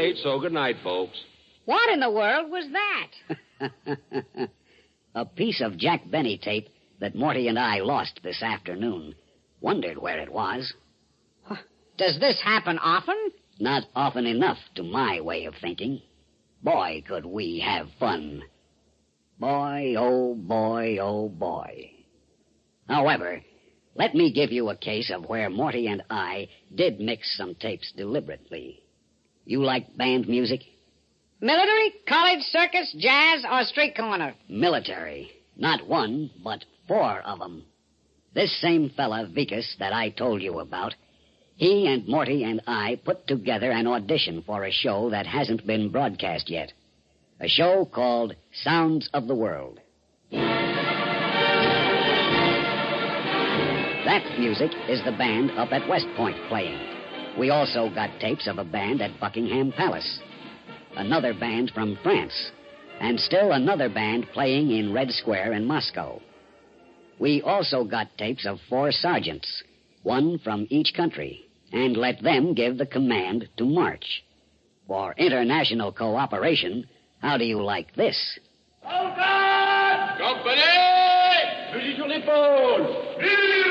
late, so good night, folks. What in the world was that? A piece of Jack Benny tape that Morty and I lost this afternoon. Wondered where it was. Does this happen often? Not often enough, to my way of thinking. Boy, could we have fun. Boy, oh boy, oh boy. However, let me give you a case of where Morty and I did mix some tapes deliberately. You like band music? Military, college, circus, jazz, or street corner? Military. Not one, but 4 of them. This same fella, Vikas, that I told you about, he and Morty and I put together an audition for a show that hasn't been broadcast yet. A show called Sounds of the World. That music is the band up at West Point playing. We also got tapes of a band at Buckingham Palace, another band from France, and still another band playing in Red Square in Moscow. We also got tapes of 4 sergeants, one from each country, and let them give the command to march. For international cooperation, how do you like this? Company! Fusil sur l'épaule!